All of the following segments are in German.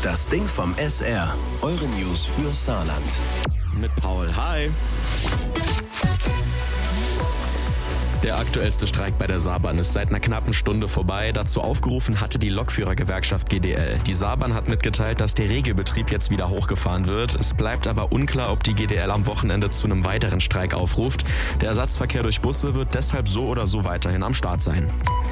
Das Ding vom SR. Eure News für Saarland. Mit Paul. Hi. Der aktuellste Streik bei der Saarbahn ist seit einer knappen Stunde vorbei. Dazu aufgerufen hatte die Lokführergewerkschaft GDL. Die Saarbahn hat mitgeteilt, dass der Regelbetrieb jetzt wieder hochgefahren wird. Es bleibt aber unklar, ob die GDL am Wochenende zu einem weiteren Streik aufruft. Der Ersatzverkehr durch Busse wird deshalb so oder so weiterhin am Start sein.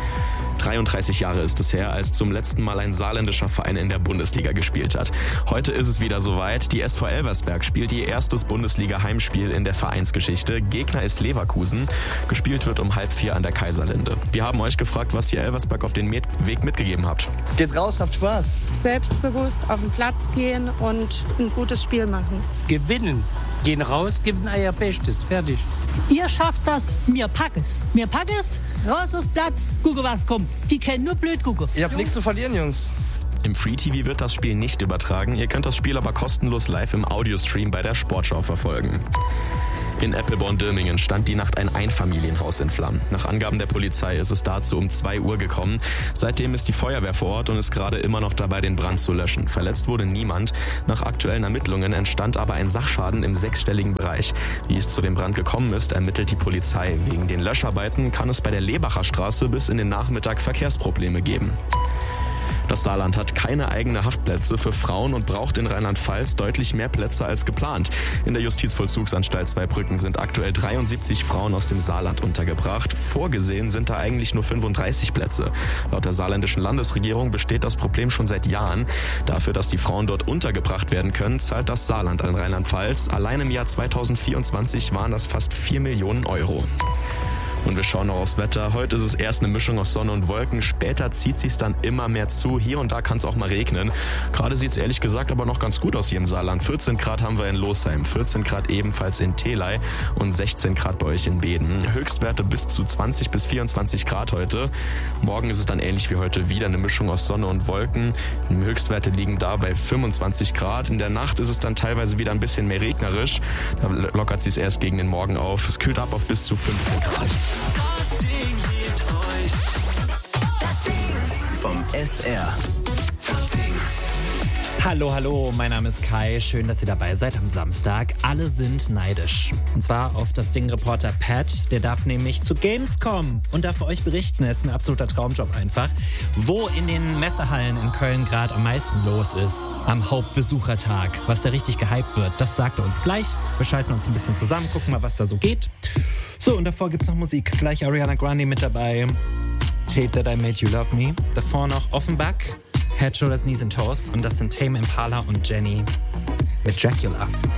33 Jahre ist es her, als zum letzten Mal ein saarländischer Verein in der Bundesliga gespielt hat. Heute ist es wieder soweit. Die SV Elversberg spielt ihr erstes Bundesliga-Heimspiel in der Vereinsgeschichte. Gegner ist Leverkusen. Gespielt wird um 3:30 an der Kaiserlinde. Wir haben euch gefragt, was ihr Elversberg auf den Weg mitgegeben habt. Geht raus, habt Spaß. Selbstbewusst auf den Platz gehen und ein gutes Spiel machen. Gewinnen. Gehen raus, geben euer Bestes. Fertig. Ihr schafft das, mir pack es. Mir pack es, raus auf Platz, gucke was kommt. Die kennen nur blöd gucken. Ihr habt nichts zu verlieren, Jungs. Im Free TV wird das Spiel nicht übertragen. Ihr könnt das Spiel aber kostenlos live im Audiostream bei der Sportschau verfolgen. In Eppelborn-Dirmingen stand die Nacht ein Einfamilienhaus in Flammen. Nach Angaben der Polizei ist es dazu um 2 Uhr gekommen. Seitdem ist die Feuerwehr vor Ort und ist gerade immer noch dabei, den Brand zu löschen. Verletzt wurde niemand. Nach aktuellen Ermittlungen entstand aber ein Sachschaden im 6-stelligen Bereich. Wie es zu dem Brand gekommen ist, ermittelt die Polizei. Wegen den Löscharbeiten kann es bei der Lebacher Straße bis in den Nachmittag Verkehrsprobleme geben. Das Saarland hat keine eigenen Haftplätze für Frauen und braucht in Rheinland-Pfalz deutlich mehr Plätze als geplant. In der Justizvollzugsanstalt Zweibrücken sind aktuell 73 Frauen aus dem Saarland untergebracht. Vorgesehen sind da eigentlich nur 35 Plätze. Laut der saarländischen Landesregierung besteht das Problem schon seit Jahren. Dafür, dass die Frauen dort untergebracht werden können, zahlt das Saarland an Rheinland-Pfalz. Allein im Jahr 2024 waren das fast 4 Millionen Euro. Und wir schauen noch aufs Wetter. Heute ist es erst eine Mischung aus Sonne und Wolken. Später zieht sich's dann immer mehr zu. Hier und da kann es auch mal regnen. Gerade sieht es ehrlich gesagt aber noch ganz gut aus hier im Saarland. 14 Grad haben wir in Losheim, 14 Grad ebenfalls in Thelei und 16 Grad bei euch in Beden. Höchstwerte bis zu 20 bis 24 Grad heute. Morgen ist es dann ähnlich wie heute wieder eine Mischung aus Sonne und Wolken. Höchstwerte liegen da bei 25 Grad. In der Nacht ist es dann teilweise wieder ein bisschen mehr regnerisch. Da lockert sich's erst gegen den Morgen auf. Es kühlt ab auf bis zu 15 Grad. Das Ding gibt euch das Ding vom SR. Das Ding. Hallo, mein Name ist Kai. Schön, dass ihr dabei seid am Samstag. Alle sind neidisch. Und zwar auf das Ding-Reporter Pat. Der darf nämlich zu Gamescom und darf für euch berichten. Es ist ein absoluter Traumjob einfach. Wo in den Messehallen in Köln gerade am meisten los ist, am Hauptbesuchertag, was da richtig gehypt wird, das sagt er uns gleich. Wir schalten uns ein bisschen zusammen, gucken mal, was da so geht. So, und davor gibt's noch Musik. Gleich Ariana Grande mit dabei. Hate That I Made You Love Me. Davor noch Offenbach, Head, Shoulders, Knees and Toes. Und das sind Tame Impala und Jenny mit Dracula.